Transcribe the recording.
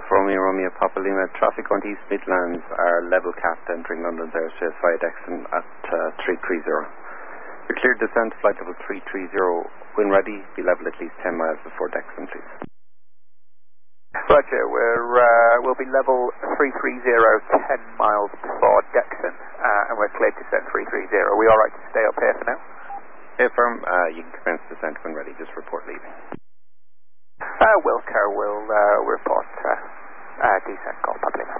Golf Romeo Romeo Papa Lima. Traffic on the East Midlands are level capped entering London's airspace via Dexon at 330. For cleared descent, flight level 330. When ready, be level at least 10 miles before Dexon, please. Roger, we'll be level 330, 10 miles before Dexon, and we're cleared to descent 330. Are we alright to stay up here for now? Affirm, you can commence descent when ready, just report leaving. Wilco will report descent Golf Papa Lima.